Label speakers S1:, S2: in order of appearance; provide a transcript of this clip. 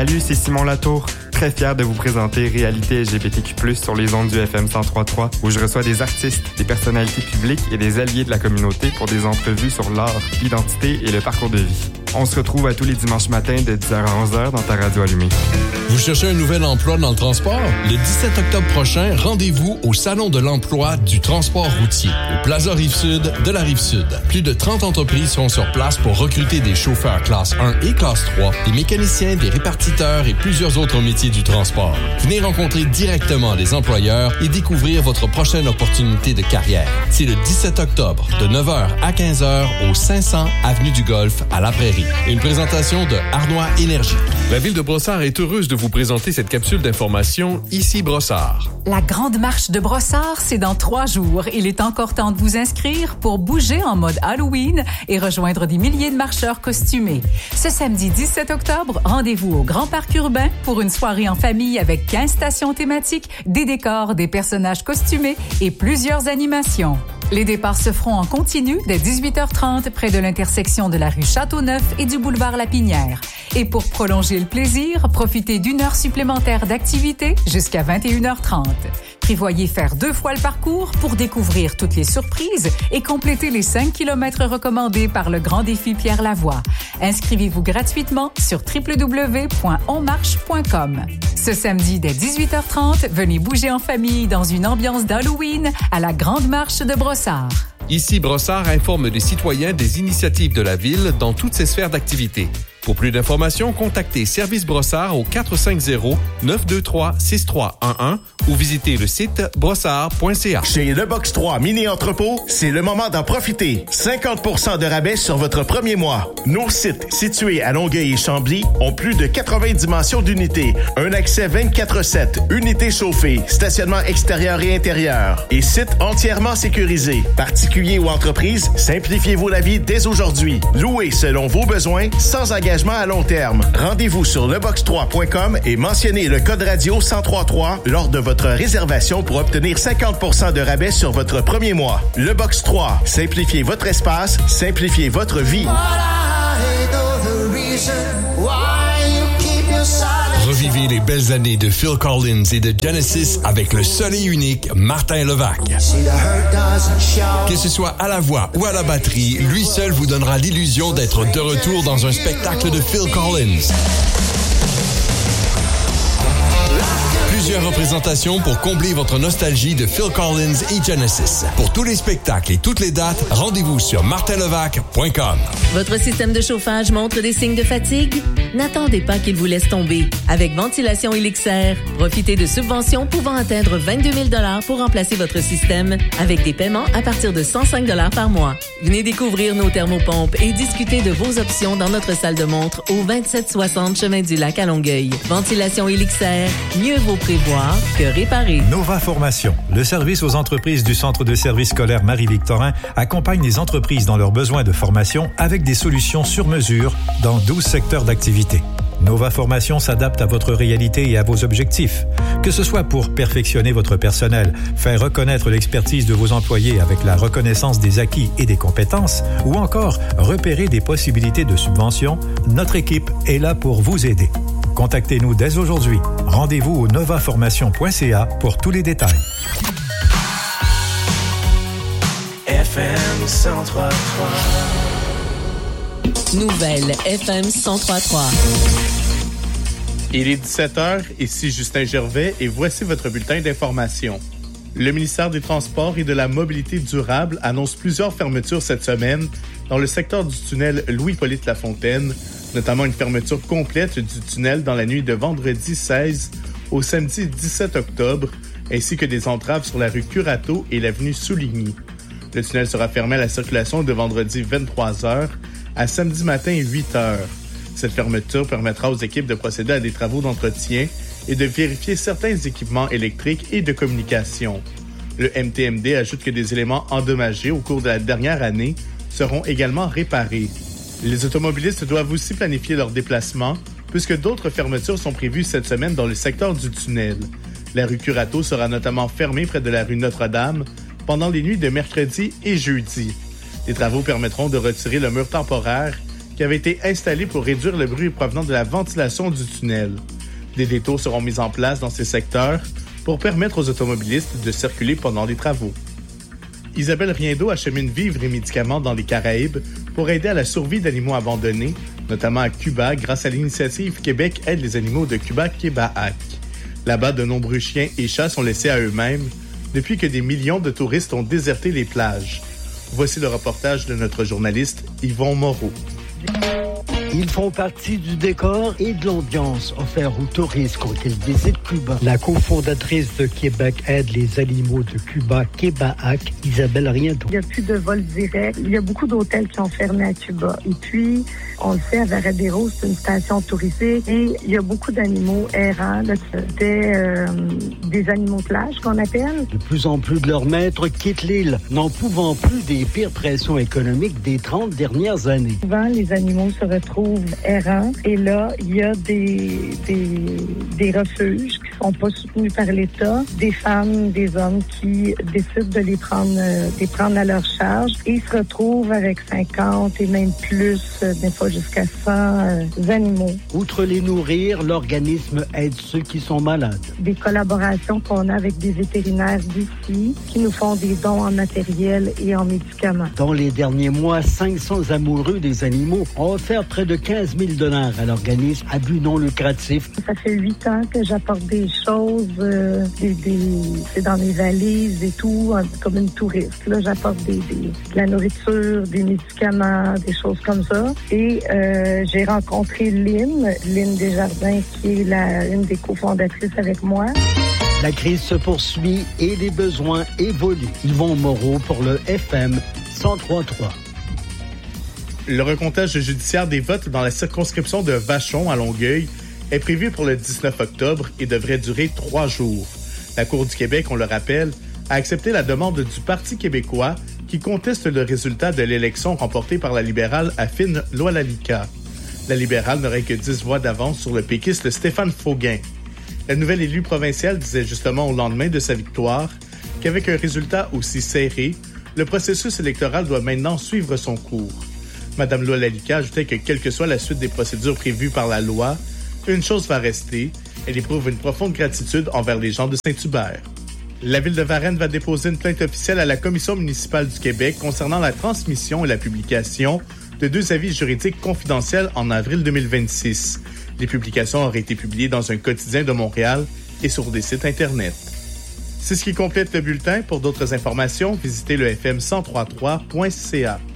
S1: Salut, c'est Simon Latour. Très fier de vous présenter Réalité LGBTQ+, sur les ondes du FM 103.3, où je reçois des artistes, des personnalités publiques et des alliés de la communauté pour des entrevues sur l'art, l'identité et le parcours de vie. On se retrouve à tous les dimanches matins de 10h à 11h dans ta radio allumée.
S2: Vous cherchez un nouvel emploi dans le transport? Le 17 octobre prochain, rendez-vous au Salon de l'emploi du transport routier, au Plaza Rive-Sud de la Rive-Sud. Plus de 30 entreprises seront sur place pour recruter des chauffeurs classe 1 et classe 3, des mécaniciens, des répartiteurs et plusieurs autres métiers du transport. Venez rencontrer directement les employeurs et découvrir votre prochaine opportunité de carrière. C'est le 17 octobre, de 9h à 15h, au 500 Avenue du Golfe, à La Prairie. Une présentation de Arnois Énergie.
S3: La Ville de Brossard est heureuse de vous présenter cette capsule d'information Ici Brossard.
S4: La Grande Marche de Brossard, c'est dans 3 jours. Il est encore temps de vous inscrire pour bouger en mode Halloween et rejoindre des milliers de marcheurs costumés. Ce samedi 17 octobre, rendez-vous au Grand Parc Urbain pour une soirée en famille avec 15 stations thématiques, des décors, des personnages costumés et plusieurs animations. Les départs se feront en continu dès 18h30 près de l'intersection de la rue Châteauneuf et du boulevard Lapinière. Et pour prolonger le plaisir, profitez d'une heure supplémentaire d'activité jusqu'à 21h30. Prévoyez faire 2 fois le parcours pour découvrir toutes les surprises et compléter les 5 km recommandés par le Grand Défi Pierre Lavoie. Inscrivez-vous gratuitement sur www.onmarche.com. Ce samedi dès 18h30, venez bouger en famille dans une ambiance d'Halloween à la Grande Marche de Brossard.
S3: Ici Brossard informe les citoyens des initiatives de la Ville dans toutes ses sphères d'activité. Pour plus d'informations, contactez Service Brossard au 450-923-6311 ou visitez le site brossard.ca.
S5: Chez Le Box 3 Mini Entrepôt, c'est le moment d'en profiter. 50% de rabais sur votre premier mois. Nos sites situés à Longueuil et Chambly ont plus de 80 dimensions d'unités, un accès 24/7, unités chauffées, stationnement extérieur et intérieur et site entièrement sécurisé. Particuliers ou entreprises, simplifiez-vous la vie dès aujourd'hui. Louez selon vos besoins, sans engagement à long terme. Rendez-vous sur lebox3.com et mentionnez le code radio 1033 lors de votre réservation pour obtenir 50% de rabais sur votre premier mois. Le Box 3, simplifiez votre espace, simplifiez votre vie.
S2: Revivez les belles années de Phil Collins et de Genesis avec le seul et unique Martin Levac. Que ce soit à la voix ou à la batterie, lui seul vous donnera l'illusion d'être de retour dans un spectacle de Phil Collins. Plusieurs représentations pour combler votre nostalgie de Phil Collins et Genesis. Pour tous les spectacles et toutes les dates, rendez-vous sur martinlevac.com.
S6: Votre système de chauffage montre des signes de fatigue? N'attendez pas qu'il vous laisse tomber. Avec Ventilation Elixir, profitez de subventions pouvant atteindre 22 000 $ pour remplacer votre système avec des paiements à partir de 105 $ par mois. Venez découvrir nos thermopompes et discuter de vos options dans notre salle de montre au 2760 Chemin du Lac à Longueuil. Ventilation Elixir, mieux vaut prévoir que réparer.
S7: Nova Formation, le service aux entreprises du Centre de services scolaires Marie-Victorin, accompagne les entreprises dans leurs besoins de formation avec des solutions sur mesure dans 12 secteurs d'activité. Nova Formation s'adapte à votre réalité et à vos objectifs. Que ce soit pour perfectionner votre personnel, faire reconnaître l'expertise de vos employés avec la reconnaissance des acquis et des compétences, ou encore repérer des possibilités de subvention, notre équipe est là pour vous aider. Contactez-nous dès aujourd'hui. Rendez-vous au novaformation.ca pour tous les détails.
S8: FM 103.3
S6: Nouvelle FM 103.3.
S9: Il est 17h, ici Justin Gervais et voici votre bulletin d'information. Le ministère des Transports et de la Mobilité durable annonce plusieurs fermetures cette semaine dans le secteur du tunnel Louis-Hippolyte Lafontaine, notamment une fermeture complète du tunnel dans la nuit de vendredi 16 au samedi 17 octobre, ainsi que des entraves sur la rue Curato et l'avenue Souligny. Le tunnel sera fermé à la circulation de vendredi 23h à samedi matin 8h. Cette fermeture permettra aux équipes de procéder à des travaux d'entretien et de vérifier certains équipements électriques et de communication. Le MTMD ajoute que des éléments endommagés au cours de la dernière année seront également réparés. Les automobilistes doivent aussi planifier leurs déplacements puisque d'autres fermetures sont prévues cette semaine dans le secteur du tunnel. La rue Curato sera notamment fermée près de la rue Notre-Dame pendant les nuits de mercredi et jeudi. Les travaux permettront de retirer le mur temporaire qui qui avait été installé pour réduire le bruit provenant de la ventilation du tunnel. Des détours seront mis en place dans ces secteurs pour permettre aux automobilistes de circuler pendant les travaux. Isabelle Riendeau achemine vivres et médicaments dans les Caraïbes pour aider à la survie d'animaux abandonnés, notamment à Cuba grâce à l'initiative Québec aide les animaux de Cuba Québac. Là-bas, de nombreux chiens et chats sont laissés à eux-mêmes depuis que des millions de touristes ont déserté les plages. Voici le reportage de notre journaliste Yvon Moreau.
S10: Ils font partie du décor et de l'ambiance offert aux touristes quand ils visitent Cuba. La cofondatrice de Québec aide les animaux de Cuba, Québac, Isabelle Riendeau.
S11: Il n'y a plus de vol direct. Il y a beaucoup d'hôtels qui ont fermé à Cuba. Et puis, on le sait, à Varadero, c'est une station touristique et il y a beaucoup d'animaux errants. Des animaux de plage qu'on appelle.
S10: De plus en plus de leurs maîtres quittent l'île, n'en pouvant plus des pires pressions économiques des 30 dernières années.
S11: Souvent, les animaux se retrouvent errants et là, il y a des refuges qui sont pas soutenus par l'État, des femmes, des hommes qui décident de les prendre à leur charge et ils se retrouvent avec 50 et même plus, des fois jusqu'à 100 animaux.
S10: Outre les nourrir, l'organisme aide ceux qui sont malades.
S11: Des collaborations qu'on a avec des vétérinaires d'ici qui nous font des dons en matériel et en médicaments.
S10: Dans les derniers mois, 500 amoureux des animaux ont offert près de 15 000 $ à l'organisme à but non lucratif.
S11: Ça fait 8 ans que j'apporte des choses, c'est dans mes valises et tout, comme une touriste. Là, j'apporte de la nourriture, des médicaments, des choses comme ça. Et j'ai rencontré Lynn Desjardins, qui est une des cofondatrices avec moi.
S10: La crise se poursuit et les besoins évoluent. Yvon Moreau pour le FM 103.3.
S9: Le recomptage judiciaire des votes dans la circonscription de Vachon à Longueuil est prévu pour le 19 octobre et devrait durer 3 jours. La Cour du Québec, on le rappelle, a accepté la demande du Parti québécois qui conteste le résultat de l'élection remportée par la libérale Affine Loalalika. La libérale n'aurait que 10 voix d'avance sur le péquiste Stéphane Fauguin. La nouvelle élue provinciale disait justement au lendemain de sa victoire qu'avec un résultat aussi serré, le processus électoral doit maintenant suivre son cours. Mme Loalalika ajoutait que quelle que soit la suite des procédures prévues par la loi, une chose va rester, elle éprouve une profonde gratitude envers les gens de Saint-Hubert. La Ville de Varennes va déposer une plainte officielle à la Commission municipale du Québec concernant la transmission et la publication de 2 avis juridiques confidentiels en avril 2026. Les publications auraient été publiées dans un quotidien de Montréal et sur des sites Internet. C'est ce qui complète le bulletin. Pour d'autres informations, visitez le fm1033.ca.